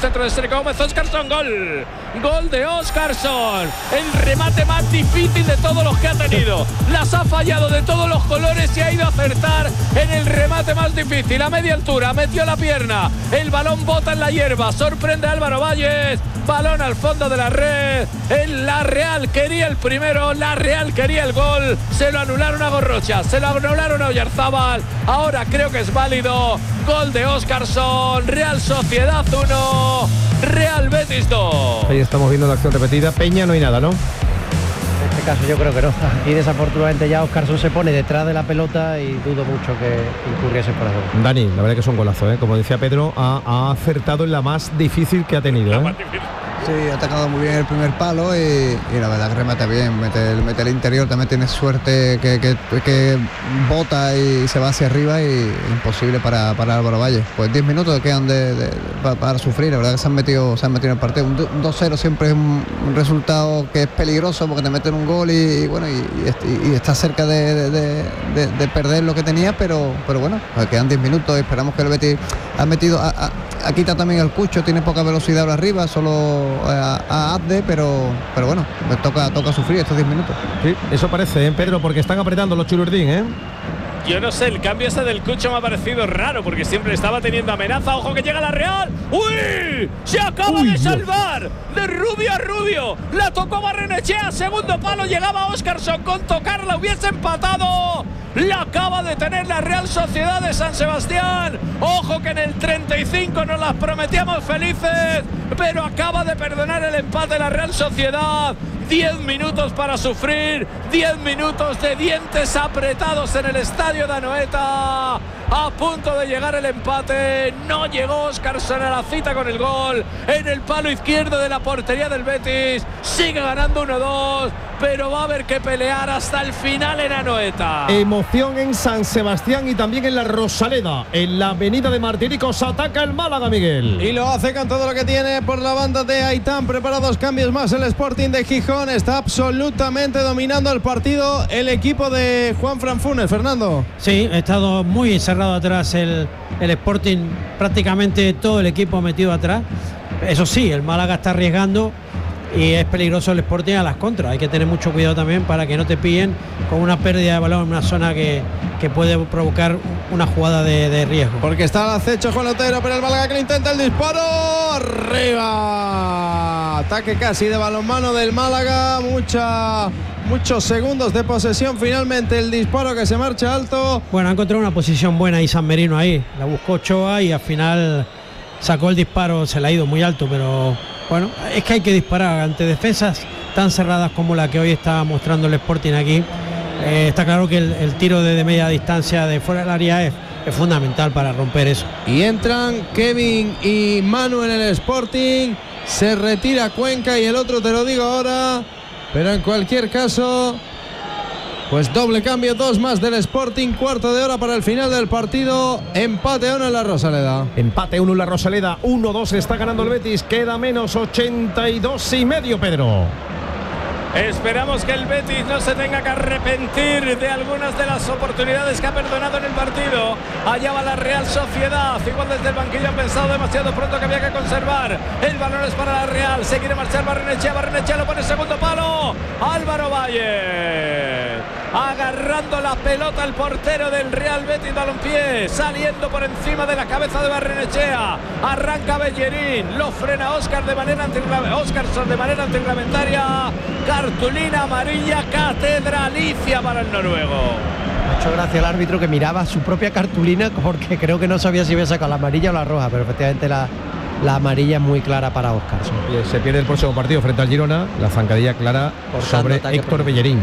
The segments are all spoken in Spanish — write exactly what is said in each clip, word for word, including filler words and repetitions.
centro de Sergio Gómez. Óscarson, gol. Gol de Óscarson. El remate más difícil de todos los que ha tenido. Las ha fallado de todos los colores y ha ido a acertar en el remate más difícil. A media altura, metió la pierna. El balón bota en la hierba. Sorprende a Álvaro Valles. Balón al fondo de la red. El La Real quería el primero. La Real quería el gol. Se lo anularon a Gorrocha. Se lo anularon a Oyarzábal. Ahora creo que es válido. Gol de Óscarson. Real Sociedad uno. Real Betis dos. Ahí estamos viendo la acción repetida. Peña no hay nada, ¿no? En este caso yo creo que no. Aquí desafortunadamente ya Óscarson se pone detrás de la pelota y dudo mucho que incurriese por ahí. Dani, la verdad que es un golazo, ¿eh? Como decía Pedro, ha, ha acertado en la más difícil que ha tenido, ¿eh? Sí, ha atacado muy bien el primer palo y, y la verdad que remata bien, mete, mete el interior, también tiene suerte que, que, que bota y se va hacia arriba y imposible para, para Álvaro Valle. Pues diez minutos quedan de, de, de, para, para sufrir, la verdad que se han metido, se han metido en el partido. Un, un dos cero siempre es un, un resultado que es peligroso porque te meten un gol y, y bueno, y, y, y está cerca de, de, de, de perder lo que tenía, pero, pero bueno, quedan diez minutos, esperamos que el Betis ha metido, ha, ha, ha quitado también el Cucho, tiene poca velocidad ahora arriba, solo a, a Abde, pero pero bueno, me toca toca sufrir estos diez minutos. Sí, eso parece, ¿eh, Pedro? Porque están apretando los Chulurdín, ¿eh? Yo no sé, el cambio ese del Cucho me ha parecido raro porque siempre estaba teniendo amenaza. ¡Ojo que llega la Real! ¡Uy! ¡Se acaba Uy, de salvar! De Rubio a Rubio. La tocó Barrenechea. Segundo palo. Llegaba Óscarson. Con tocarla hubiese empatado. La acaba de tener la Real Sociedad de San Sebastián. Ojo que en el treinta y cinco nos las prometíamos felices, pero acaba de perdonar el empate la Real Sociedad. diez minutos para sufrir, diez minutos de dientes apretados en el estadio de Anoeta. A punto de llegar el empate, no llegó Óscarson a la cita con el gol en el palo izquierdo de la portería del Betis. Sigue ganando uno dos, pero va a haber que pelear hasta el final en Anoeta. Emoción en San Sebastián y también en la Rosaleda, en la avenida de Martiricos. Ataca el Málaga, Miguel. Y lo hace con todo lo que tiene por la banda de Aitán. Prepara dos cambios más el Sporting de Gijón. Está absolutamente dominando el partido el equipo de Juanfran Funes. Fernando. Sí, ha estado muy encerrado atrás el, el Sporting, prácticamente todo el equipo metido atrás. Eso sí, el Málaga está arriesgando y es peligroso el Sporting a las contras. Hay que tener mucho cuidado también para que no te pillen con una pérdida de balón en una zona que, que puede provocar una jugada de, de riesgo. Porque está al acecho Juan Otero, pero el Málaga que le intenta el disparo. ¡Arriba! Ataque casi de balonmano del Málaga. Mucha... Muchos segundos de posesión, finalmente el disparo que se marcha alto. Bueno, ha encontrado una posición buena ahí San Merino ahí, la buscó Ochoa y al final sacó el disparo, se le ha ido muy alto, pero bueno, es que hay que disparar ante defensas tan cerradas como la que hoy está mostrando el Sporting aquí. Eh, está claro que el, el tiro de, de media distancia de fuera del área es, es fundamental para romper eso. Y entran Kevin y Manu en el Sporting, se retira Cuenca y el otro te lo digo ahora. Pero en cualquier caso, pues doble cambio, dos más del Sporting, cuarto de hora para el final del partido, empate uno en la Rosaleda. Empate uno en la Rosaleda, uno dos está ganando el Betis, queda menos ochenta y dos y medio, Pedro. Esperamos que el Betis no se tenga que arrepentir de algunas de las oportunidades que ha perdonado en el partido. Allá va la Real Sociedad. Igual desde el banquillo han pensado demasiado pronto que había que conservar. El balón es para la Real. Se quiere marchar Barrenechea. Barrenechea lo pone segundo palo. Álvaro Valle. Agarrando la pelota el portero del Real Betis Balompié. Saliendo por encima de la cabeza de Barrenechea. Arranca Bellerín. Lo frena Óscar de manera Óscarson de manera antirreglamentaria. Cartulina amarilla catedralicia para el noruego. Ha hecho gracia al árbitro que miraba su propia cartulina porque creo que no sabía si había sacado la amarilla o la roja, pero efectivamente la, la amarilla es muy clara para Óscarson. Se pierde el próximo partido frente al Girona, la zancadilla clara sobre Héctor Bellerín.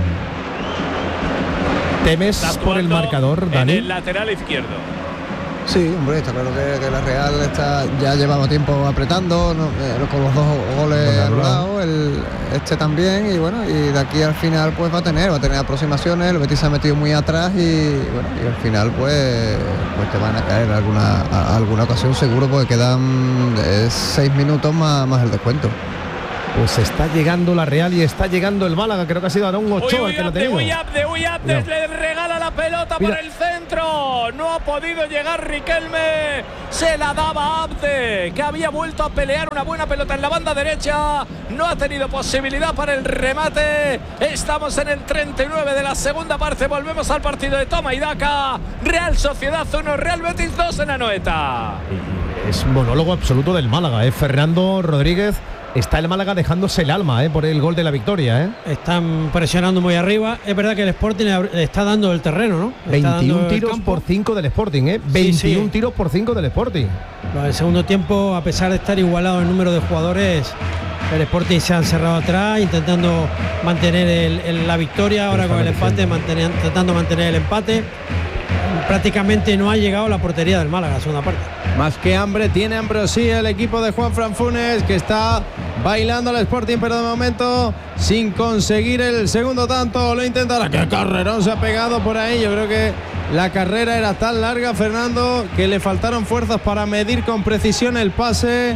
¿Temes por el marcador, Dani? En el lateral izquierdo. Sí, hombre, está claro que, que la Real está, ya llevaba tiempo apretando, ¿no? eh, con los dos goles anulados, el, este también, y bueno, y de aquí al final pues va a tener, va a tener aproximaciones, el Betis se ha metido muy atrás y bueno, y al final pues, pues te van a caer alguna, a, alguna ocasión seguro porque quedan eh, seis minutos más, más el descuento. Pues está llegando la Real y está llegando el Málaga. Creo que ha sido Aarón Ochoa el que lo ha tenido. Uy, Abde, uy, Abde, le regala la pelota Mira. por el centro. No ha podido llegar Riquelme. Se la daba Abde, que había vuelto a pelear una buena pelota en la banda derecha. No ha tenido posibilidad para el remate. Estamos en el treinta y nueve de la segunda parte. Volvemos al partido de toma y daca. Real Sociedad uno, Real Betis dos en Anoeta. Es monólogo absoluto del Málaga, ¿eh? Fernando Rodríguez. Está el Málaga dejándose el alma, ¿eh? Por el gol de la victoria, ¿eh? Están presionando muy arriba. Es verdad que el Sporting le está dando el terreno, ¿no? Le está veintiún dando el tiros campo. por cinco del Sporting, ¿eh? Sí, veintiún sí. tiros por cinco del Sporting. No, el segundo tiempo, a pesar de estar igualado el número de jugadores, el Sporting se ha encerrado atrás, intentando mantener el, el, la victoria. Ahora con el empate, mantener, tratando de mantener el empate. Prácticamente no ha llegado a la portería del Málaga, la segunda parte. Más que hambre, tiene ambrosía el equipo de Juan Fran Funes, que está bailando al Sporting, pero de momento sin conseguir el segundo tanto. Lo intentará. ¡Qué carrerón se ha pegado por ahí! Yo creo que la carrera era tan larga, Fernando, que le faltaron fuerzas para medir con precisión el pase.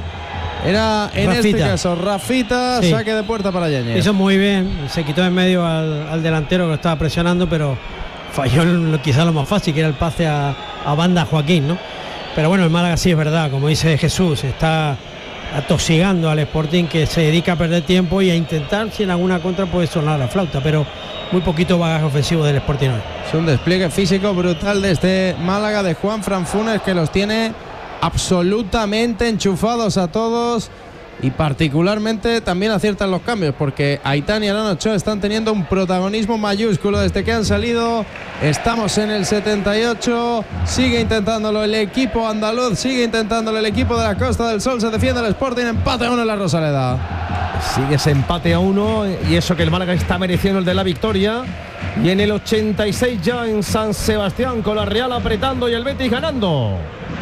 Era en Rafita. este caso Rafita, Sí. saque de puerta para Yáñez. Hizo muy bien, se quitó en medio al, al delantero que lo estaba presionando, pero falló lo, quizá lo más fácil, que era el pase a, a banda Joaquín, ¿no? Pero bueno, el Málaga sí es verdad, como dice Jesús, está atosigando al Sporting, que se dedica a perder tiempo y a intentar, si en alguna contra puede sonar la flauta, pero muy poquito bagaje ofensivo del Sporting hoy. Es un despliegue físico brutal de este Málaga de Juan Fran Funes, que los tiene absolutamente enchufados a todos. Y particularmente también aciertan los cambios, porque Aitán y Aarón Ochoa están teniendo un protagonismo mayúsculo desde que han salido. Estamos en el setenta y ocho, sigue intentándolo el equipo andaluz, sigue intentándolo el equipo de la Costa del Sol. Se defiende el Sporting, empate a uno en la Rosaleda. Sigue ese empate a uno y eso que el Málaga está mereciendo el de la victoria. Y en el ochenta y seis ya en San Sebastián, con la Real apretando y el Betis ganando.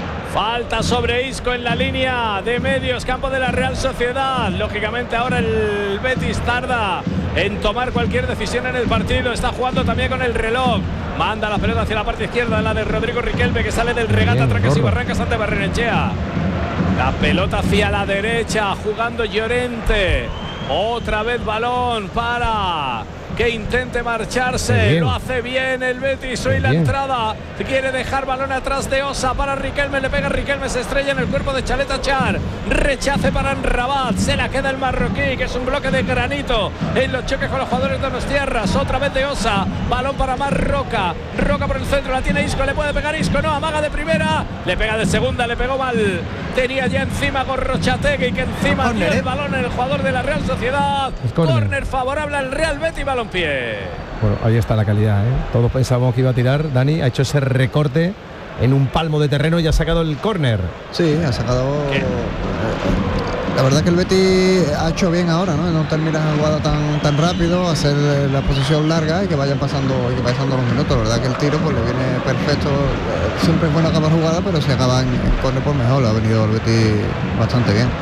Falta sobre Isco en la línea de medios, campo de la Real Sociedad. Lógicamente ahora el Betis tarda en tomar cualquier decisión en el partido. Está jugando también con el reloj. Manda la pelota hacia la parte izquierda, la de Rodrigo Riquelme, que sale del regata, trancas y barrancas ante Barrenechea. La pelota hacia la derecha, jugando Llorente. Otra vez balón para que intente marcharse. Lo hace bien el Betis. Hoy la entrada quiere dejar balón atrás de Osa para Riquelme. Le pega Riquelme, se estrella en el cuerpo de Chaleta Char. Rechace para Rabat. Se la queda el marroquí, que es un bloque de granito en los choques con los jugadores de Donostiarras. Otra vez de Osa. Balón para Mar Roca. Roca por el centro. La tiene Isco. Le puede pegar Isco. No, amaga de primera. Le pega de segunda. Le pegó mal. Tenía ya encima Gorrochategui, que encima Corner, dio el ¿eh? balón en el jugador de la Real Sociedad. Córner favorable al Real Betis, balompié. Bueno, ahí está la calidad, ¿eh? Todos pensábamos que iba a tirar. Dani ha hecho ese recorte en un palmo de terreno y ha sacado el córner. Sí, ha sacado. ¿Qué? La verdad que el Betis ha hecho bien ahora, ¿no? No termina la jugada tan, tan rápido, hacer la posición larga y que vayan pasando y que vayan pasando los minutos. La verdad que el tiro pues le viene perfecto. Siempre es bueno acabar jugada, pero si acaban en córner pues mejor. Lo ha venido el Betis bastante bien.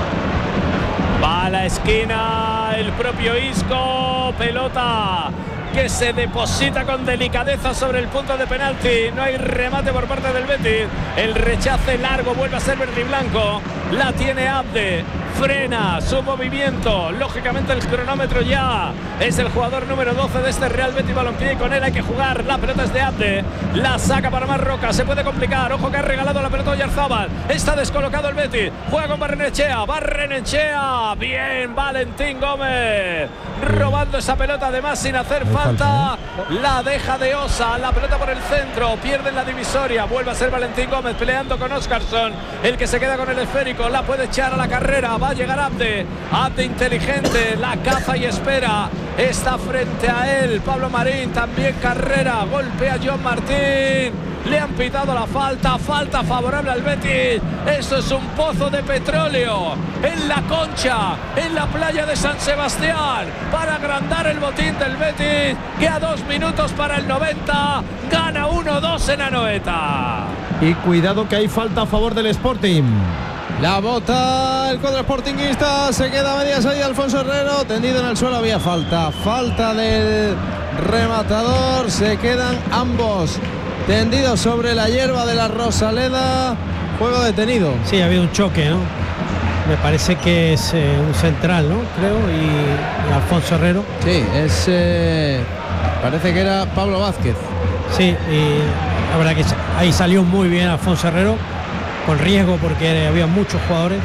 Va a la esquina el propio Isco. Pelota que se deposita con delicadeza sobre el punto de penalti. No hay remate por parte del Betis. El rechace largo vuelve a ser verde y blanco. La tiene Abde. Frena su movimiento. Lógicamente el cronómetro ya es el jugador número doce de este Real Betis Balompié y con él hay que jugar. La pelota es de Abde. La saca para Mar Roca. Se puede complicar. Ojo que ha regalado la pelota a Oyarzábal. Está descolocado el Betis. Juega con Barrenechea. Barrenechea. Bien, Valentín Gómez. Robando esa pelota además sin hacer falta. La deja de Osa. La pelota por el centro. Pierde en la divisoria. Vuelve a ser Valentín Gómez peleando con Óscarson. El que se queda con el esférico. La puede echar a la carrera. Va a llegar Abde. Abde inteligente. La caza y espera. Está frente a él Pablo Marín. También carrera. Golpea a John Martín. Le han pitado la falta. Falta favorable al Betis. Eso es un pozo de petróleo en la Concha, en la playa de San Sebastián, para agrandar el botín del Betis, que a dos minutos para el noventa gana uno dos en Anoeta. Y cuidado que hay falta a favor del Sporting. La bota el cuadro sportinguista, se queda a media salida Alfonso Herrero, tendido en el suelo, había falta, falta del rematador, se quedan ambos tendidos sobre la hierba de la Rosaleda, juego detenido. Sí, ha habido un choque, ¿no? me parece que es eh, un central, ¿no? Creo, y, y Alfonso Herrero. Sí, es eh, parece que era Pablo Vázquez. Sí, y la verdad que ahí salió muy bien Alfonso Herrero, con riesgo porque había muchos jugadores.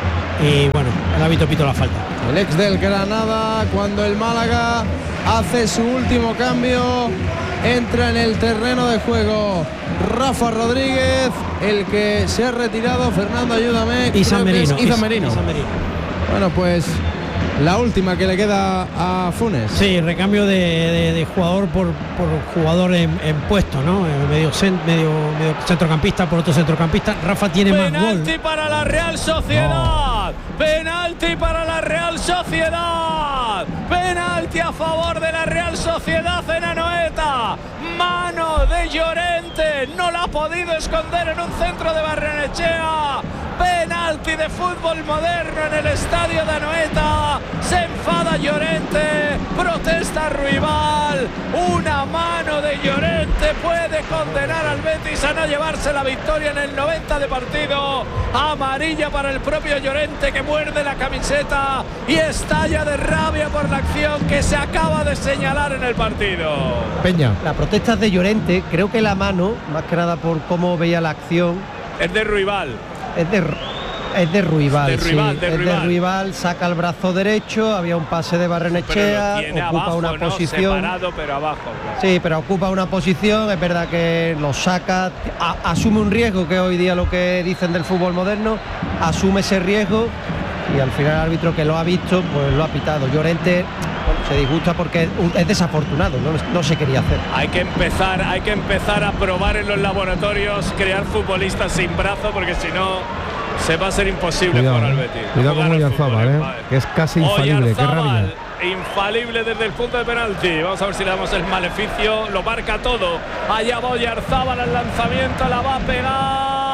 Y bueno, el árbitro pitó la falta. El ex del Granada, cuando el Málaga hace su último cambio, entra en el terreno de juego Rafa Rodríguez, el que se ha retirado. Fernando, ayúdame. Y San Merino. Izan Merino. Izan Merino. Bueno, pues la última que le queda a Funes. Sí, recambio de, de, de jugador por, por jugador en, en puesto, ¿no? Medio, cent, medio, medio centrocampista por otro centrocampista. Rafa tiene más gol. Penalti para la Real Sociedad. No. Penalti para la Real Sociedad. Penalti a favor de la Real Sociedad en Anoeta. Mano de Llorente. No la ha podido esconder en un centro de Barrenechea. Penalti de fútbol moderno en el estadio de Anoeta. Se enfada Llorente, protesta Ruibal. Una mano de Llorente puede condenar al Betis a no llevarse la victoria en el noventa de partido. Amarilla para el propio Llorente, que muerde la camiseta y estalla de rabia por la acción que se acaba de señalar en el partido. Peña. La protesta de Llorente, creo que la mano, más que nada por cómo veía la acción, Es de Ruibal. Es de, es de Ruibal, de Ruibal, sí. de es Ruibal. de Ruibal, saca el brazo derecho, había un pase de Barrenechea, ocupa abajo, una ¿no? posición. Separado, pero abajo. Claro. Sí, pero ocupa una posición, es verdad que lo saca, a, asume un riesgo, que hoy día lo que dicen del fútbol moderno, asume ese riesgo y al final el árbitro que lo ha visto, pues lo ha pitado. Llorente se disgusta porque es desafortunado, ¿no? no se quería hacer. Hay que empezar, hay que empezar a probar en los laboratorios, crear futbolistas sin brazo, porque si no se va a ser imposible Cuidado, jugar al eh. Betis. Cuidado con Jugar al Oyarzábal, fútbol, eh, que es casi infalible. Qué rabia. Oyarzábal, infalible desde el punto de penalti. Vamos a ver si le damos el maleficio. Lo marca todo. Allá va Oyarzábal al lanzamiento, la va a pegar.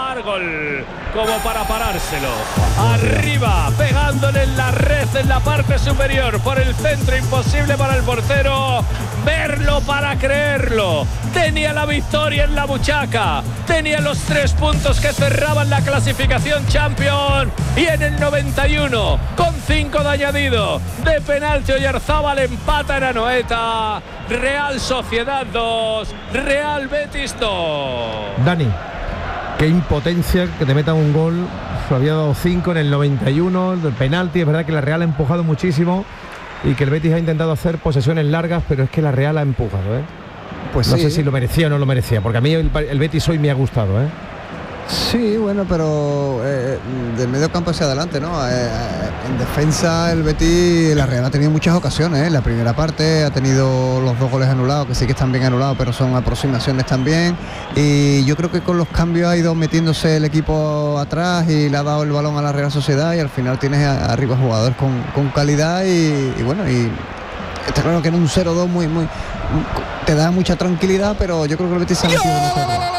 Gol, como para parárselo. Arriba, pegándole en la red en la parte superior. Por el centro, imposible para el portero verlo para creerlo. Tenía la victoria en la buchaca. Tenía los tres puntos que cerraban la clasificación Champions. Y en el noventa y uno, con cinco de añadido, de penalti, Oyarzábal empata en Anoeta. Real Sociedad dos, Real Betis dos. Dani, qué impotencia que te metan un gol. Había dado cinco en el noventa y uno, el penalti. Es verdad que la Real ha empujado muchísimo y que el Betis ha intentado hacer posesiones largas, pero es que la Real ha empujado, ¿eh? Pues no sí. sé si lo merecía o no lo merecía, porque a mí el, el Betis hoy me ha gustado, ¿eh? Sí, bueno, pero eh, del medio campo hacia adelante, ¿no? Eh, eh, en defensa el Betis, la Real ha tenido muchas ocasiones, ¿eh? La primera parte ha tenido los dos goles anulados, que sí que están bien anulados, pero son aproximaciones también. Y yo creo que con los cambios ha ido metiéndose el equipo atrás y le ha dado el balón a la Real Sociedad y al final tienes a, arriba jugadores con, con calidad y, y bueno, y está claro que en un cero dos muy, muy, te da mucha tranquilidad, pero yo creo que el Betis se ha metido en ese error.